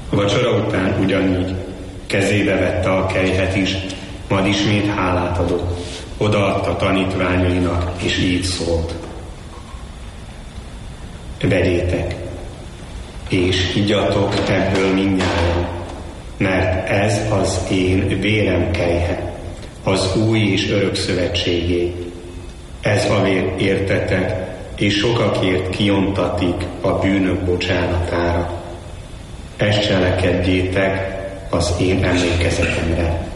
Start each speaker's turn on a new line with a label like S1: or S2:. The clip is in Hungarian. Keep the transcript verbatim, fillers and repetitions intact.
S1: A vacsora után ugyanígy kezébe vette a kelyhet is, majd ismét hálát adott, odaadta tanítványainak, és így szólt: vegyétek, és igyatok ebből mindnyájan, mert ez az én vérem kelyhe, az új és örök szövetségé. Ez a vér értetek, és sokakért kiontatik a bűnök bocsánatára. Ezt cselekedjétek az én emlékezetemre.